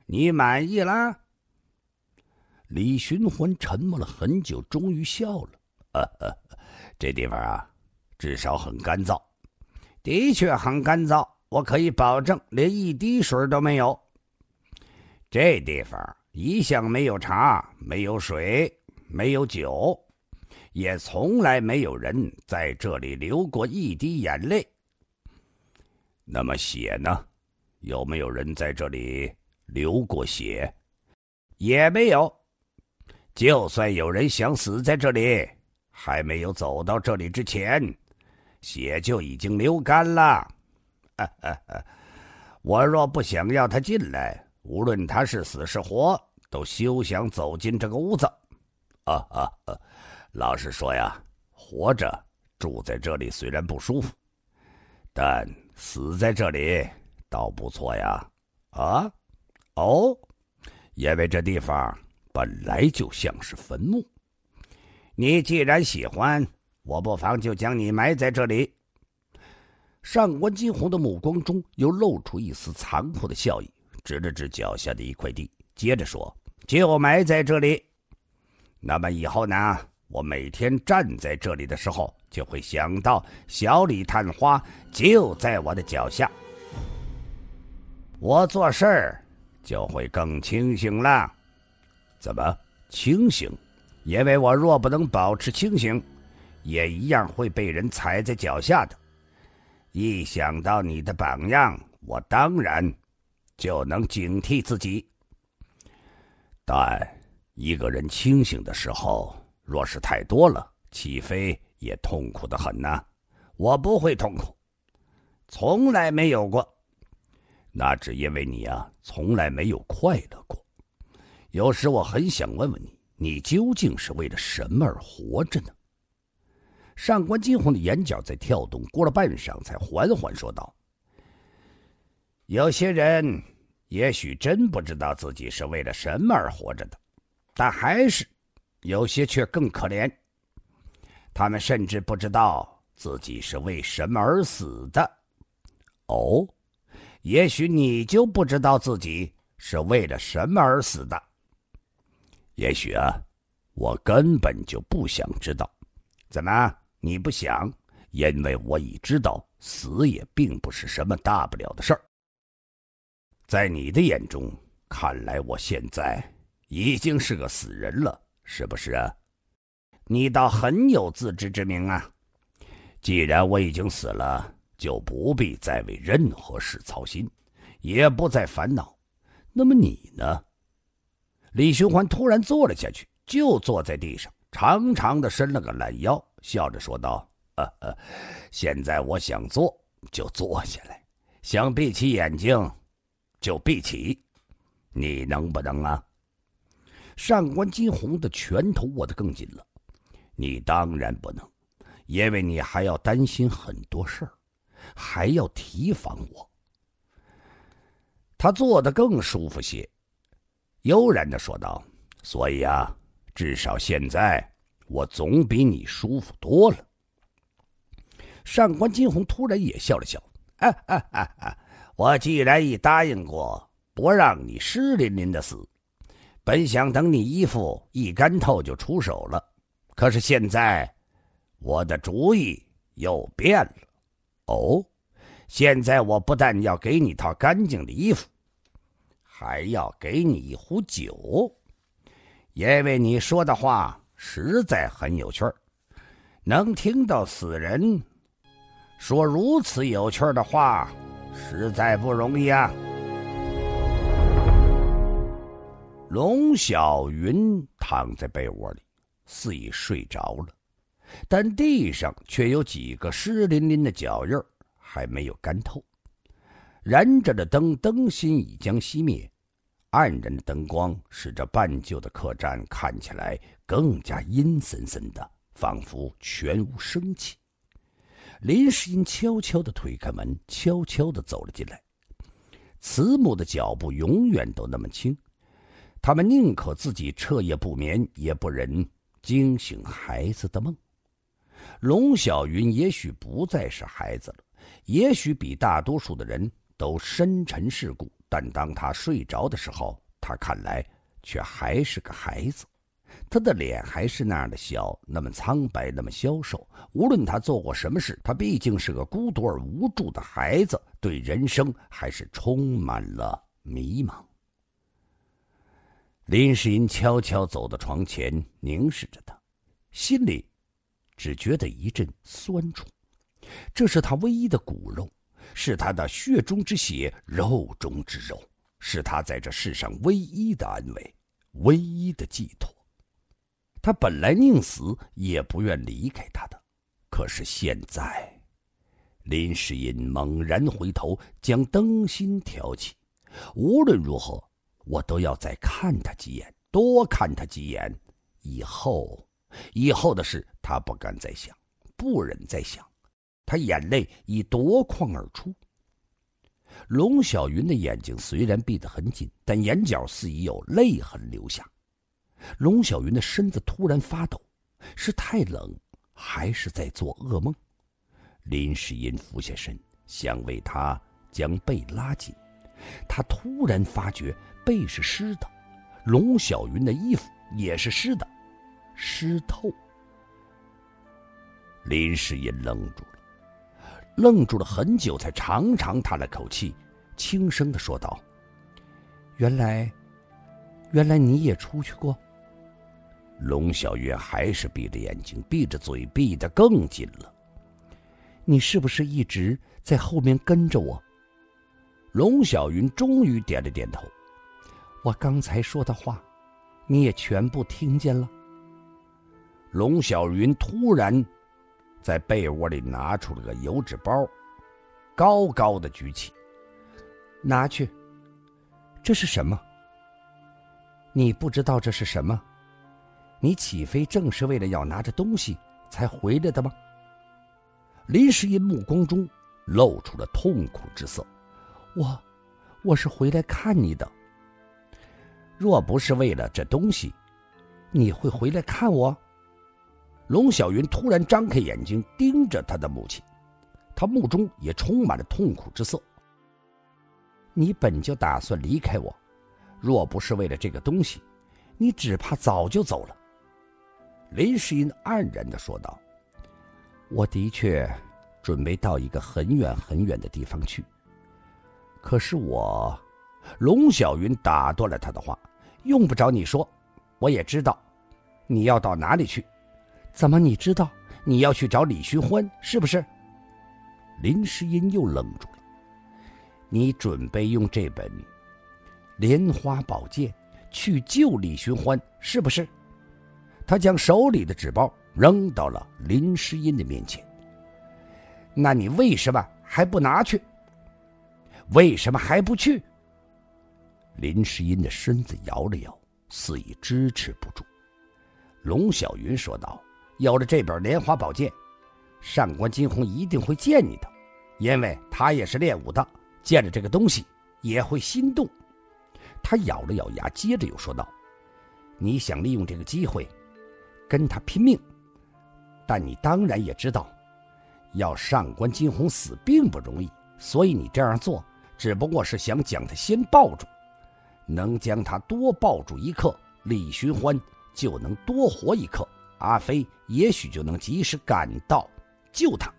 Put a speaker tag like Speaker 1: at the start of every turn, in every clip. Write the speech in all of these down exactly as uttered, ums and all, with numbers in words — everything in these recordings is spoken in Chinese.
Speaker 1: 你满意啦？
Speaker 2: 李寻欢沉默了很久，终于笑了。
Speaker 1: 呃呃，这地方啊，至少很干燥。的确很干燥，我可以保证连一滴水都没有。这地方一向没有茶，没有水，没有酒，也从来没有人在这里流过一滴眼泪。
Speaker 2: 那么血呢？有没有人在这里流过血？
Speaker 1: 也没有。就算有人想死在这里，还没有走到这里之前，血就已经流干了。啊啊啊！我若不想要他进来，无论他是死是活，都休想走进这个屋子。
Speaker 2: 啊啊啊！老实说呀，活着住在这里虽然不舒服，但死在这里倒不错呀。
Speaker 1: 啊？哦，
Speaker 2: 因为这地方本来就像是坟墓。
Speaker 1: 你既然喜欢，我不妨就将你埋在这里。
Speaker 2: 上官金鸿的目光中又露出一丝残酷的笑意，指了指脚下的一块地，接着说：
Speaker 1: 就埋在这里。那么以后呢，我每天站在这里的时候，就会想到小李探花就在我的脚下，我做事儿就会更清醒了。
Speaker 2: 怎么清醒？
Speaker 1: 因为我若不能保持清醒，也一样会被人踩在脚下的。一想到你的榜样，我当然就能警惕自己。
Speaker 2: 但一个人清醒的时候，若是太多了，岂非也痛苦得很呢？
Speaker 1: 我不会痛苦，从来没有过。
Speaker 2: 那只因为你啊，从来没有快乐过。有时我很想问问你，你究竟是为了什么而活着呢？
Speaker 1: 上官金鸿的眼角在跳动，过了半晌才缓缓说道：有些人也许真不知道自己是为了什么而活着的，但还是有些却更可怜，他们甚至不知道自己是为什么而死的。
Speaker 2: 哦，
Speaker 1: 也许你就不知道自己是为了什么而死的。
Speaker 2: 也许啊，我根本就不想知道。
Speaker 1: 怎么，你不想？
Speaker 2: 因为我已知道死也并不是什么大不了的事儿。在你的眼中，看来我现在已经是个死人了，是不是啊？
Speaker 1: 你倒很有自知之明啊。
Speaker 2: 既然我已经死了，就不必再为任何事操心，也不再烦恼。那么你呢？
Speaker 1: 李寻欢突然坐了下去，就坐在地上，长长的伸了个懒腰，笑着说道：
Speaker 2: 呃呃，现在我想坐就坐下来，想闭起眼睛就闭起，你能不能啊？
Speaker 1: 上官金鸿的拳头握得更紧了。
Speaker 2: 你当然不能，因为你还要担心很多事儿，还要提防我。
Speaker 1: 他坐得更舒服些，悠然地说道：
Speaker 2: 所以啊，至少现在我总比你舒服多了。
Speaker 1: 上官金鸿突然也笑了笑：啊啊啊啊！我既然已答应过不让你湿淋淋的死，本想等你衣服一干透就出手了，可是现在我的主意又变了。
Speaker 2: 哦，
Speaker 1: 现在我不但要给你套干净的衣服，还要给你一壶酒，因为你说的话实在很有趣儿，能听到死人说如此有趣的话，实在不容易啊。
Speaker 2: 龙小云躺在被窝里，似已睡着了，
Speaker 1: 但地上却有几个湿淋淋的脚印还没有干透。燃着的灯，灯芯已将熄灭，暗然的灯光使这半旧的客栈看起来更加阴森森的，仿佛全无生气。林世英悄悄地推开门，悄悄地走了进来。慈母的脚步永远都那么轻，他们宁可自己彻夜不眠，也不忍惊醒孩子的梦。龙小云也许不再是孩子了，也许比大多数的人都深沉世故， 但当他睡着的时候，他看来却还是个孩子。他的脸还是那样的小，那么苍白，那么消瘦。无论他做过什么事，他毕竟是个孤独而无助的孩子，对人生还是充满了迷茫。林世英悄悄走到床前，凝视着他，心里只觉得一阵酸楚。这是他唯一的骨肉，是他的血中之血，肉中之肉，是他在这世上唯一的安慰，唯一的寄托。他本来宁死也不愿离开他的，可是现在，林世英猛然回头，将灯芯挑起。无论如何，我都要再看他几眼，多看他几眼。以后，以后的事，他不敢再想，不忍再想。他眼泪已夺眶而出。龙小云的眼睛虽然闭得很紧，但眼角似已有泪痕流下。龙小云的身子突然发抖，是太冷，还是在做噩梦？林世英俯下身，想为他将背拉紧。他突然发觉背是湿的，龙小云的衣服也是湿的，湿透。林世英愣住了，愣住了很久，才长长叹了口气，轻声地说道：“原来，原来你也出去过。”龙小云还是闭着眼睛，闭着嘴，闭得更紧了。你是不是一直在后面跟着我？龙小云终于点了点头。我刚才说的话，你也全部听见了。龙小云突然在被窝里拿出了个油纸包，高高的举起。拿去。这是什么？你不知道这是什么？你岂非正是为了要拿着东西才回来的吗？林世英目光中露出了痛苦之色。我，我是回来看你的。若不是为了这东西，你会回来看我？龙小云突然张开眼睛盯着他的母亲，他目中也充满了痛苦之色。你本就打算离开我，若不是为了这个东西，你只怕早就走了。林世英黯然地说道：“我的确准备到一个很远很远的地方去，可是我……”龙小云打断了他的话：“用不着你说，我也知道你要到哪里去。怎么你知道？你要去找李寻欢，是不是？”林世英又愣住了。你准备用这本莲花宝剑去救李寻欢，是不是？他将手里的纸包扔到了林世英的面前。那你为什么还不拿去？为什么还不去？林世英的身子摇了摇，似已支持不住。龙小云说道：“有了这本莲花宝剑，上官金鸿一定会见你的，因为他也是练武的，见了这个东西也会心动。”他咬了咬牙，接着又说道：“你想利用这个机会跟他拼命，但你当然也知道，要上官金鸿死并不容易，所以你这样做只不过是想将他先抱住，能将他多抱住一刻，李寻欢就能多活一刻，阿飞也许就能及时赶到救他。”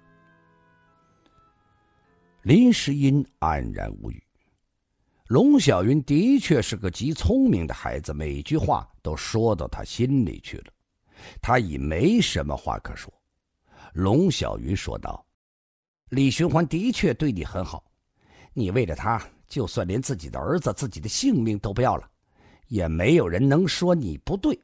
Speaker 1: 林世英黯然无语。龙小云的确是个极聪明的孩子，每句话都说到他心里去了，他已没什么话可说。龙小云说道：“李寻欢的确对你很好，你为了他就算连自己的儿子自己的性命都不要了，也没有人能说你不对。”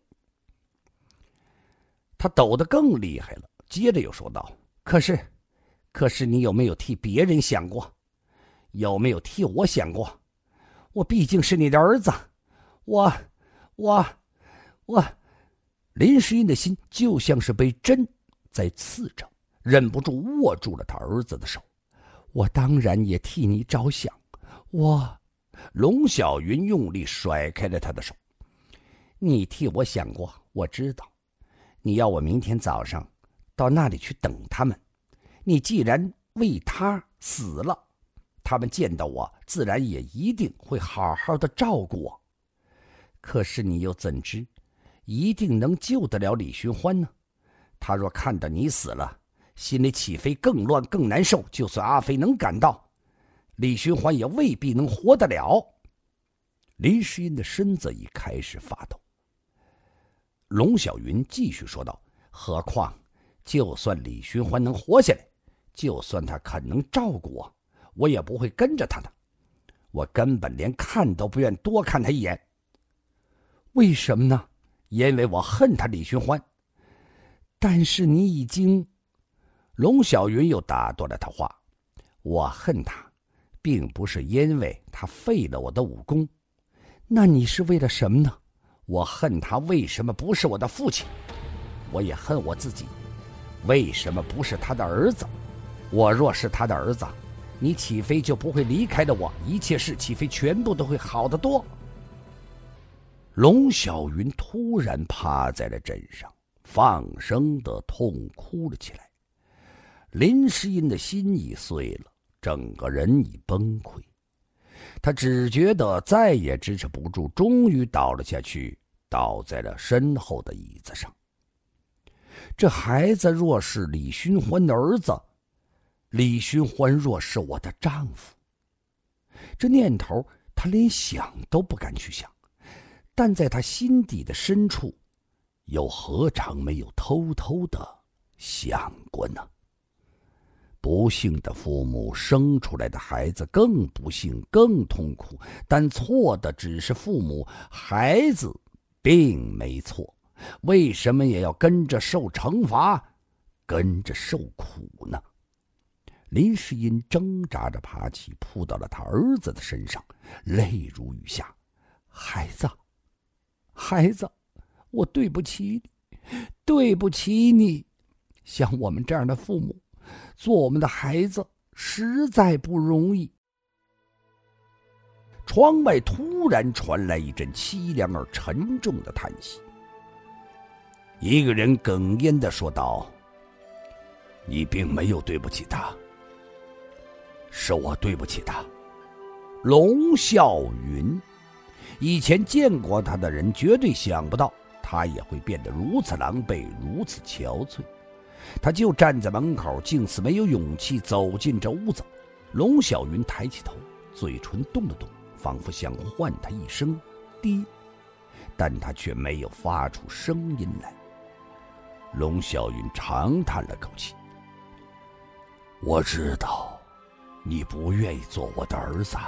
Speaker 1: 他抖得更厉害了，接着又说道：“可是可是你有没有替别人想过？有没有替我想过？我毕竟是你的儿子，我我我……”林世英的心就像是被针在刺着，忍不住握住了他儿子的手。我当然也替你着想，我……龙小云用力甩开了他的手。你替我想过，我知道。你要我明天早上到那里去等他们。你既然为他死了，他们见到我自然也一定会好好的照顾我。可是你又怎知一定能救得了李寻欢呢？他若看到你死了，心里岂非更乱更难受？就算阿飞能赶到，李寻欢也未必能活得了。林诗音的身子已开始发抖。龙小云继续说道：何况就算李寻欢能活下来，就算他肯能照顾我，我也不会跟着他的。我根本连看都不愿多看他一眼。为什么呢？因为我恨他李寻欢。但是你已经……龙小云又打断了他话。我恨他并不是因为他废了我的武功，那你是为了什么呢？我恨他为什么不是我的父亲？我也恨我自己，为什么不是他的儿子？我若是他的儿子，你岂非就不会离开了我？一切事岂非全部都会好得多？龙小云突然趴在了枕上，放声的痛哭了起来。林诗音的心已碎了，整个人已崩溃。他只觉得再也支持不住，终于倒了下去，倒在了身后的椅子上。这孩子若是李寻欢的儿子，李寻欢若是我的丈夫，这念头他连想都不敢去想，但在他心底的深处，又何尝没有偷偷的想过呢？不幸的父母生出来的孩子更不幸更痛苦，但错的只是父母，孩子并没错，为什么也要跟着受惩罚，跟着受苦呢？林诗音挣扎着爬起，扑到了他儿子的身上，泪如雨下。孩子，孩子，我对不起你，对不起你。像我们这样的父母，做我们的孩子实在不容易。窗外突然传来一阵凄凉而沉重的叹息。一个人哽咽地说道：你并没有对不起他，是我对不起他。龙啸云，以前见过他的人绝对想不到他也会变得如此狼狈，如此憔悴。他就站在门口，竟似没有勇气走进这屋子。龙小云抬起头，嘴唇动了动，仿佛想唤他一声爹，但他却没有发出声音来。龙小云长叹了口气：我知道你不愿意做我的儿子。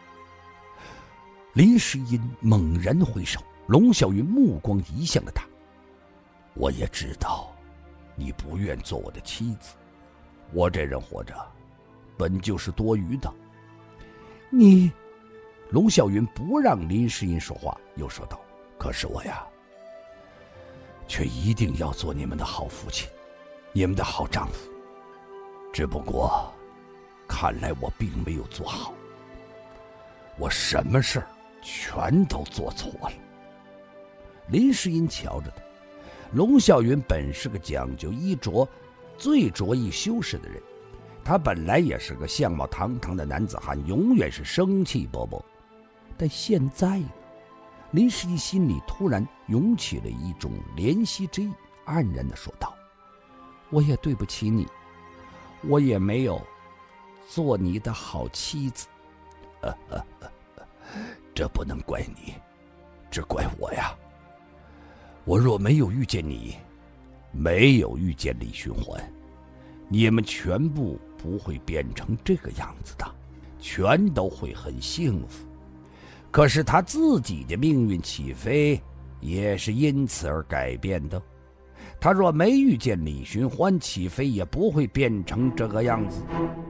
Speaker 1: 林诗音猛然回首，龙小云目光移向了他：我也知道你不愿做我的妻子，我这人活着本就是多余的。你……龙小云不让林诗音说话，又说道：可是我呀，却一定要做你们的好父亲，你们的好丈夫。只不过看来我并没有做好，我什么事儿全都做错了。林诗音瞧着他，龙啸云本是个讲究衣着、最着意修饰的人，他本来也是个相貌堂堂的男子汉，永远是生气勃勃。但现在呢，林诗音心里突然涌起了一种怜惜之意，黯然地说道：我也对不起你，我也没有做你的好妻子。啊啊啊、这不能怪你，只怪我呀。我若没有遇见你，没有遇见李寻欢，你们全部不会变成这个样子的，全都会很幸福。可是他自己的命运岂非也是因此而改变的？他若没遇见李寻欢，岂非也不会变成这个样子？